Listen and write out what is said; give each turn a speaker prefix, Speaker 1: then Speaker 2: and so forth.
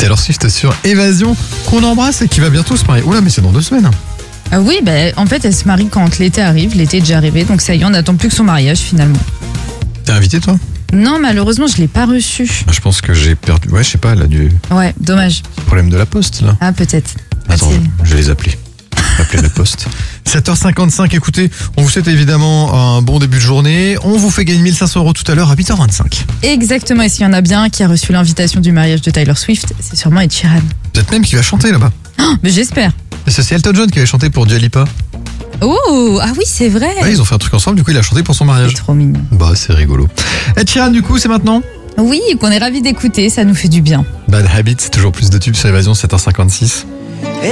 Speaker 1: Taylor Swift sur Évasion, qu'on embrasse et qui va bientôt se marier. Oula, mais c'est dans 2 semaines.
Speaker 2: Ah oui, en fait, elle se marie quand l'été arrive. L'été est déjà arrivé, donc ça y est, on n'attend plus que son mariage finalement.
Speaker 1: T'es invité, toi?
Speaker 2: Non, malheureusement, je l'ai pas reçu.
Speaker 1: Je pense que j'ai perdu. Ouais, je sais pas, elle a du
Speaker 2: Ouais, dommage.
Speaker 1: problème de la poste, là.
Speaker 2: Ah, peut-être.
Speaker 1: Attends,
Speaker 2: C'est-
Speaker 1: je vais les appeler. Appeler la poste. 7h55, écoutez, on vous souhaite évidemment un bon début de journée. On vous fait gagner 1500 € tout à l'heure à 8h25.
Speaker 2: Exactement, et s'il y en a bien un qui a reçu l'invitation du mariage de Taylor Swift, c'est sûrement Ed Sheeran.
Speaker 1: Peut-être même qui va chanter là-bas.
Speaker 2: Oh, mais j'espère.
Speaker 1: Et c'est Elton John qui avait chanté pour Dua Lipa.
Speaker 2: Oh, ah oui, c'est vrai.
Speaker 1: Ouais, ils ont fait un truc ensemble, du coup il a chanté pour son
Speaker 2: C'est
Speaker 1: mariage.
Speaker 2: trop mignon.
Speaker 1: Bah, c'est rigolo. Ed Sheeran, du coup, c'est maintenant?
Speaker 2: Oui, qu'on est ravis d'écouter, ça nous fait du bien.
Speaker 1: Bad Habits, toujours plus de tubes sur Évasion, 7h56.